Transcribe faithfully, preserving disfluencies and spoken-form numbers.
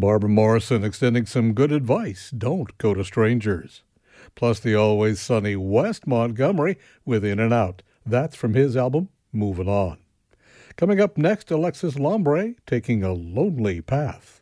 Barbara Morrison extending some good advice. Don't go to strangers. Plus the always sunny West Montgomery with In and Out. That's from his album, Moving On. Coming up next, Alexis Lombre taking a lonely path.